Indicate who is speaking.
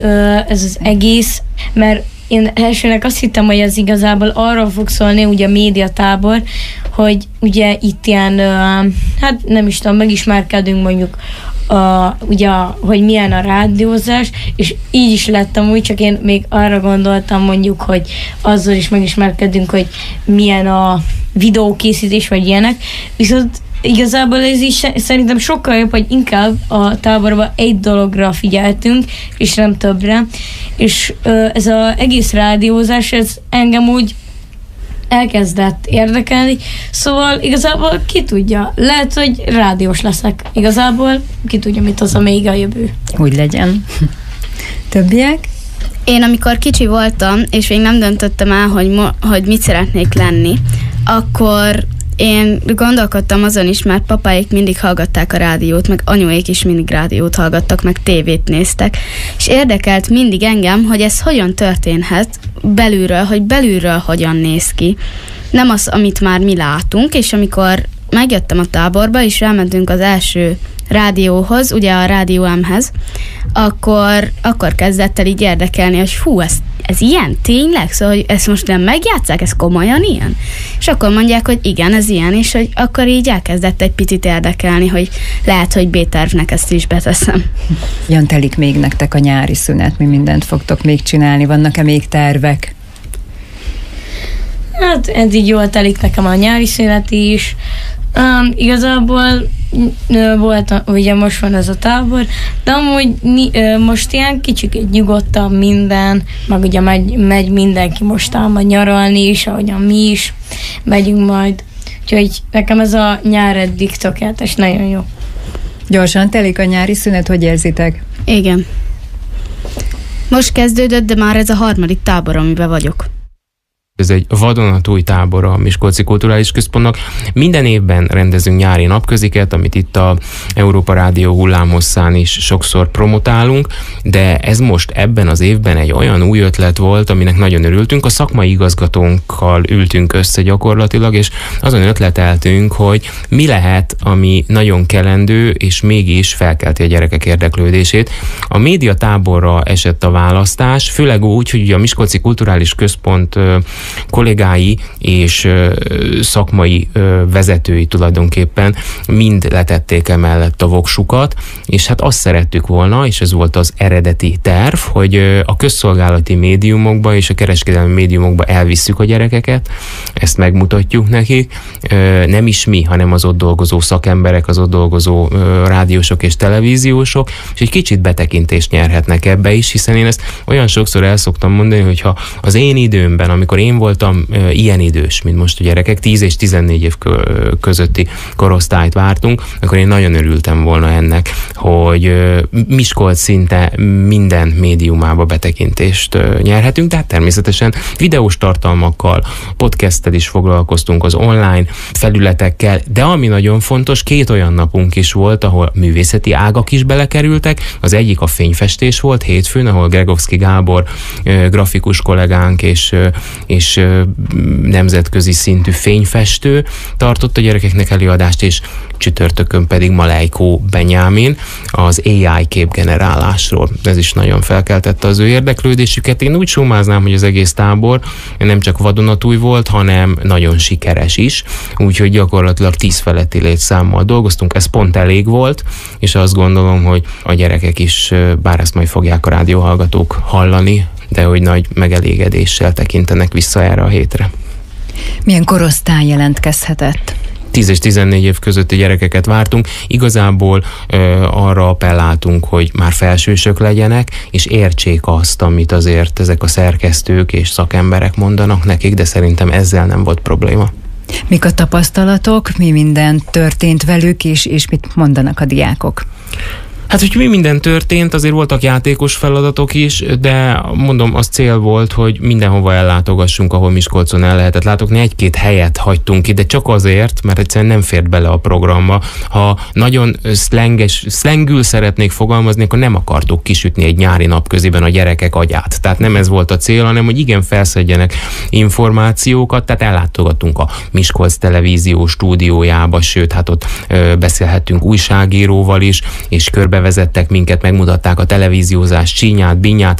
Speaker 1: ez az egész, mert én elsőnek azt hittem, hogy ez igazából arról fog szólni, ugye a médiatábor, hogy ugye itt ilyen, hát nem is tudom, megismerkedünk mondjuk, ugye, hogy milyen a rádiózás, és így is lettem úgy, csak én még arra gondoltam mondjuk, hogy azzal is megismerkedünk, hogy milyen a videókészítés, vagy ilyenek, viszont igazából ez is szerintem sokkal jobb, hogy inkább a táborban egy dologra figyeltünk, és nem többre. És ez az egész rádiózás, ez engem úgy elkezdett érdekelni, szóval igazából ki tudja, lehet, hogy rádiós leszek. Igazából ki tudja, mit az a még a jövő.
Speaker 2: Úgy legyen. Többiek?
Speaker 3: Én amikor kicsi voltam, és még nem döntöttem el, hogy mit szeretnék lenni, akkor én gondolkodtam azon is, mert papáik mindig hallgatták a rádiót, meg anyuék is mindig rádiót hallgattak, meg tévét néztek. És érdekelt mindig engem, hogy ez hogyan történhet belülről, hogy belülről hogyan néz ki. Nem az, amit már mi látunk, és amikor megjöttem a táborba, és elmentünk az első rádióhoz, ugye a Rádió M-hez, akkor kezdett el így érdekelni, hogy hú, ez ilyen tényleg? Szóval, hogy ezt most nem megjátsszák? Ez komolyan ilyen? És akkor mondják, hogy igen, ez ilyen, és hogy akkor így elkezdett egy picit érdekelni, hogy lehet, hogy B-tervnek ezt is beteszem.
Speaker 2: Jan, telik még nektek a nyári szünet? Mi mindent fogtok még csinálni? Vannak-e még tervek?
Speaker 1: Hát eddig jól telik nekem a nyári szünet is. Igazából volt, ugye most van ez a tábor, de amúgy most ilyen kicsit nyugodtabb minden, meg ugye megy mindenki mostanában nyaralni is, ahogyan mi is megyünk majd. Úgyhogy nekem ez a nyár eddig tökéletes, nagyon jó.
Speaker 2: Gyorsan telik a nyári szünet, hogy érzitek?
Speaker 3: Igen. Most kezdődött, de már ez a 3. tábor, amiben vagyok.
Speaker 4: Ez egy vadonatúj tábor a Miskolci Kulturális Központnak. Minden évben rendezünk nyári napköziket, amit itt a Európa Rádió hullámhosszán is sokszor promotálunk, de ez most ebben az évben egy olyan új ötlet volt, aminek nagyon örültünk. A szakmai igazgatónkkal ültünk össze gyakorlatilag, és azon ötleteltünk, hogy mi lehet, ami nagyon kelendő, és mégis felkelti a gyerekek érdeklődését. A médiatáborra esett a választás, főleg úgy, hogy ugye a Miskolci Kulturális Központ kollégái és szakmai vezetői tulajdonképpen mind letették emellett a voksukat, és hát azt szerettük volna, és ez volt az eredeti terv, hogy a közszolgálati médiumokba és a kereskedelmi médiumokba elvisszük a gyerekeket, ezt megmutatjuk nekik, nem is mi, hanem az ott dolgozó szakemberek, az ott dolgozó rádiósok és televíziósok, és egy kicsit betekintést nyerhetnek ebbe is, hiszen én ezt olyan sokszor el szoktam mondani, hogyha az én időmben, amikor én voltam ilyen idős, mint most a gyerekek, 10 és 14 év közötti korosztályt vártunk, akkor én nagyon örültem volna ennek, hogy Miskolc szinte minden médiumába betekintést nyerhetünk, tehát természetesen videós tartalmakkal, podcasttel is foglalkoztunk, az online felületekkel, de ami nagyon fontos, 2 olyan napunk is volt, ahol művészeti ágak is belekerültek. Az egyik a fényfestés volt hétfőn, ahol Gregovszki Gábor grafikus kollégánk és nemzetközi szintű fényfestő tartott a gyerekeknek előadást, és csütörtökön pedig Malejkó Benyámin az AI képgenerálásról. Ez is nagyon felkeltette az ő érdeklődésüket. Én úgy sumáznám, hogy az egész tábor nem csak vadonatúj volt, hanem nagyon sikeres is, úgyhogy gyakorlatilag 10 feletti létszámmal dolgoztunk, ez pont elég volt, és azt gondolom, hogy a gyerekek is, bár ezt majd fogják a rádióhallgatók hallani, de hogy nagy megelégedéssel tekintenek vissza erre a hétre.
Speaker 2: Milyen korosztály jelentkezhetett?
Speaker 4: 10 és 14 év közötti gyerekeket vártunk. Igazából arra appelláltunk, hogy már felsősök legyenek, és értsék azt, amit azért ezek a szerkesztők és szakemberek mondanak nekik, de szerintem ezzel nem volt probléma.
Speaker 2: Mik a tapasztalatok, mi minden történt velük, és mit mondanak a diákok?
Speaker 4: Hát, hogy mi minden történt, azért voltak játékos feladatok is, de mondom, az cél volt, hogy mindenhova ellátogassunk, ahol Miskolcon el lehetett látogatni. 1-2 helyet hagytunk ki, de csak azért, mert egyszerűen nem fért bele a programba. Ha nagyon szlengül szeretnék fogalmazni, akkor nem akartuk kisütni egy nyári nap közében a gyerekek agyát. Tehát nem ez volt a cél, hanem hogy igen, felszedjenek információkat, tehát ellátogattunk a Miskolc televízió stúdiójába, sőt, hát ott beszélhettünk újságíróval is, és körbe vezettek minket, megmutatták a televíziózás csínyát, binyát,